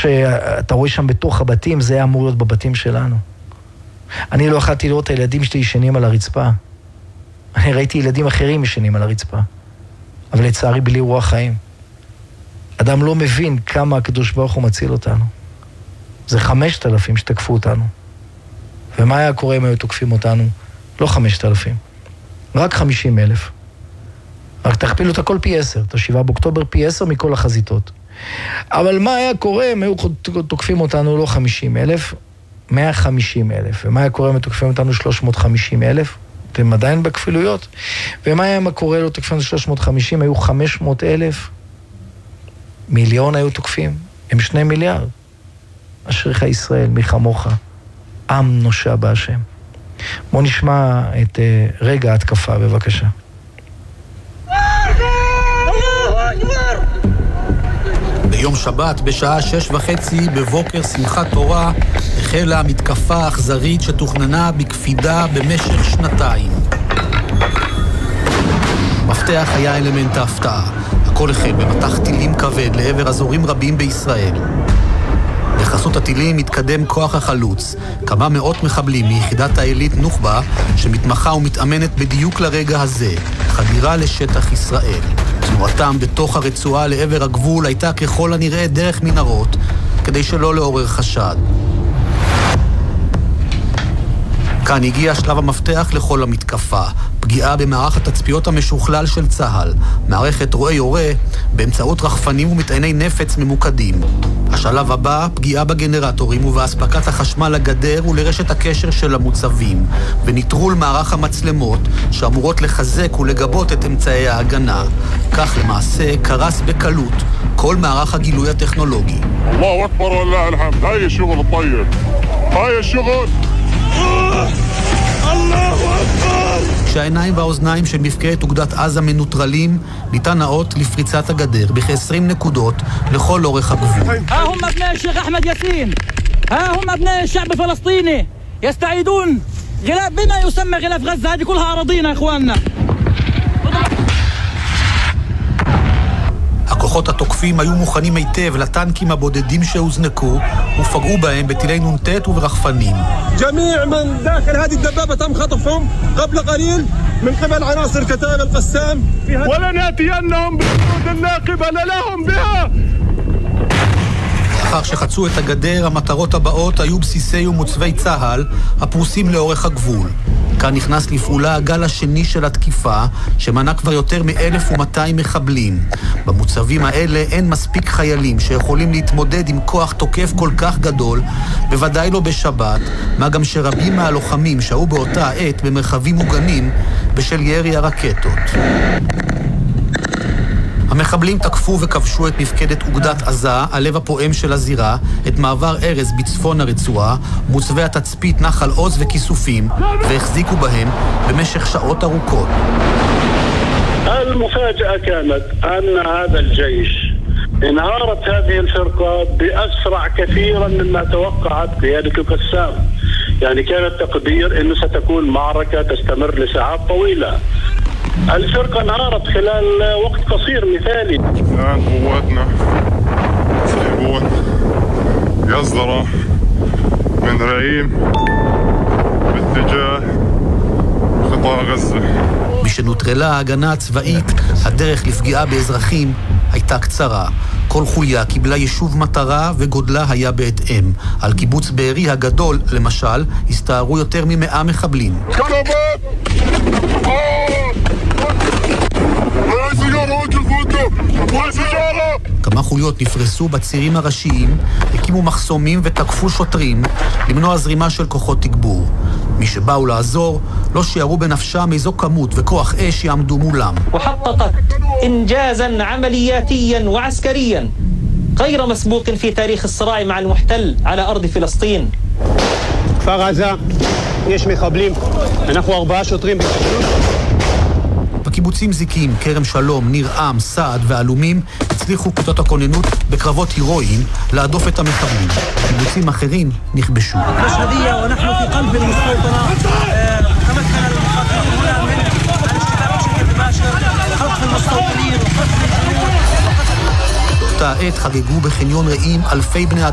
שאתה רואה שם בתוך הבתים, זה היה אמור להיות בבתים שלנו. אני לא יכולתי לראות את הילדים שלי ישנים על הרצפה. אני ראיתי ילדים אחרים ישנים על הרצפה. אבל לצערי בלי רוח חיים. אדם לא מבין כמה הקדוש ברוך הוא מציל אותנו. זה 5,000 שתקפו אותנו. ומה היה קורה אם היו תוקפים אותנו? לא 5,000, רק 50,000. רק תכפילו את הכל פי 10, את 7 באוקטובר פי 10 מכל החזיתות. אבל מה היה קורה אם היו תוקפים אותנו לא 50,000, 150,000. ומה היה קורה אם תוקפים אותנו 350,000? אתם עדיין בכפילויות. ומה היה קורה אם תוקפים אותנו 350, היו 500,000? מיליון היו תוקפים, הם 2 מיליארד. אשריך ישראל, מי כמוך, עם נושע בהשם. בוא נשמע את רגע ההתקפה, בבקשה. ביום שבת, בשעה 6:30 בבוקר שמחת תורה, החלה המתקפה האכזרית שתוכננה בקפידה במשך 2 מפתח היה אלמנט ההפתעה. הכל החל במטח טילים כבד לעבר אזורים רבים בישראל. בחסות הטילים מתקדם כוח החלוץ, כמה מאות מחבלים מיחידת העילית נוח'בה שמתמחה ומתאמנת בדיוק לרגע הזה, חדירה לשטח ישראל. תנועתם בתוך הרצועה לעבר הגבול הייתה ככל הנראה דרך מנהרות, כדי שלא לעורר חשד. כאן הגיע שלב המפתח לכל המתקפה, פגיעה במערך התצפיות המשוכלל של צה"ל, מערכת רואה יורה באמצעות רחפנים ומטעני נפץ ממוקדים. השלב הבא, פגיעה בגנרטורים ובהספקת החשמל לגדר ולרשת הקשר של המוצבים, וניטרול מערך המצלמות שאמורות לחזק ולגבות את אמצעי ההגנה. כך למעשה קרס בקלות כל מערך הגילוי הטכנולוגי. אללהו אכבר ולله الحمد. هاي الشغل الطيب. هاي الشغل. כשהעיניים והאוזניים של מפקדת אוגדת עזה מנוטרלים, ניתן האות לפריצת הגדר בכ-20 נקודות לכל אורך הגבול. هم أبناء الشيخ أحمد ياسين. هم أبناء الشعب الفلسطيني يستعيدون غلاف بما يسمى غلاف غزة. هذه كلها أراضينا إخواننا. הכוחות התוקפים היו מוכנים היטב לטנקים הבודדים שהוזנקו ופגעו בהם בטילי נונטט וברחפנים. جميع من داخل هذه الدبابة تم خطفهم قبل قليل من قبل عناصر كتائب القسام ولنأتينهم بجنود لا قبل لهم بها. לאחר שחצו את הגדר, המטרות הבאות היו בסיסי ומוצבי צה"ל הפרוסים לאורך הגבול. כאן נכנס לפעולה הגל השני של התקיפה, שמנה כבר יותר מ-1,200 מחבלים. במוצבים האלה אין מספיק חיילים שיכולים להתמודד עם כוח תוקף כל כך גדול, בוודאי לא בשבת, מה גם שרבים מהלוחמים שהיו באותה עת במרחבים מוגנים בשל ירי הרקטות. המחבלים תקפו וכבשו את מפקדת אוגדת עזה, הלב הפועם של הזירה, את מעבר ארז בצפון הרצועה, מוצבי התצפית נחל עוז וכיסופים, והחזיקו בהם במשך שעות ארוכות. المفاجأة كانت أن هذا الجيش انهارت هذه الفرقة بأسرع كثيرا مما توقعت قيادة القسام. يعني كان التقدير أنه ستكون معركة تستمر لساعات طويلة. الفرقة انهارت خلال وقت قصير مثالي. الآن قواتنا يذهبون يصدر من رعيم باتجاه قطاع غزة. משנוטרלה ההגנה הצבאית, הדרך לפגיעה באזרחים הייתה קצרה. כל חוליה קיבלה יישוב מטרה וגודלה היה בהתאם. על קיבוץ בארי הגדול, למשל, הסתערו יותר מ100 מחבלים. כמה חוליות נפרסו בצירים הראשיים, הקימו מחסומים ותקפו שוטרים למנוע זרימה של כוחות תגבור. מי שבאו לעזור לא שיערו בנפשם איזו כמות וכוח אש יעמדו מולם. وحققت إنجازا عملياتيا وعسكريا غير مسبوق في تاريخ الصراع مع المحتل على أرض فلسطين. כפר עזה, יש מחבלים, אנחנו 4 שוטרים בפשוט. בקיבוצים זיקים, כרם שלום, ניר עם, סעד ואלומים הצליחו כיתות הכוננות בקרבות הירואיים להדוף את המחבלים. קיבוצים אחרים נכבשו. مشهدية ونحن في قلب المستوطنة. تمكن المقاتلون هنا من الاشتباك بشكل مباشر خطف المستوطنين وقتل الجنود. באותה עת חגגו בחניון רעים אלפי בני